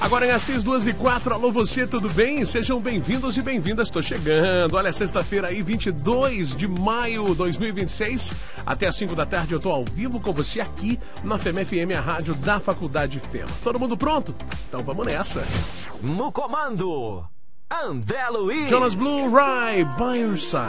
Agora em Assis 2 e 4, alô você, tudo bem? Sejam bem-vindos e bem-vindas, tô chegando. Olha, sexta-feira aí, 22 de maio de 2026. Até às 5 da tarde eu tô ao vivo com você aqui na FEME FM, a rádio da Faculdade FEMA. Todo mundo pronto? Então vamos nessa. No comando, André Luiz. Jonas Blue, Right by Your Side.